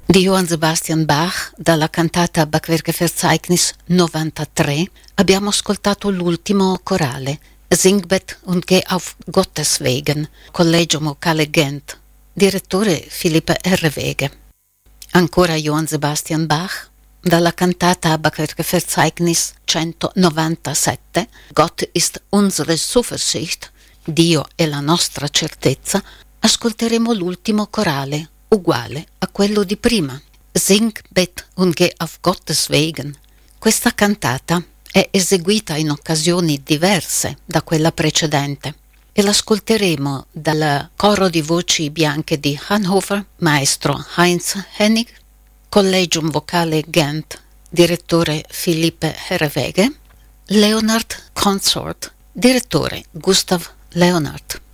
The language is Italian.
di Johann Sebastian Bach, dalla cantata Bachwerkverzeichnis 93, abbiamo ascoltato l'ultimo corale, Singbet und geh auf Gottes Wegen, Collegio Vocale Gent, direttore Philipp Herreweghe. Ancora Johann Sebastian Bach, dalla cantata Bachwerkverzeichnis 197, Gott ist unsere Zuversicht, Dio è la nostra certezza, ascolteremo l'ultimo corale, uguale a quello di prima, Singbet und geh auf Gottes Wegen. Questa cantata è eseguita in occasioni diverse da quella precedente e l'ascolteremo dal coro di voci bianche di Hannover, maestro Heinz Hennig, Collegium Vocale Gent, direttore Philipp Herreweghe, Leonard Consort, direttore Gustav Leonard.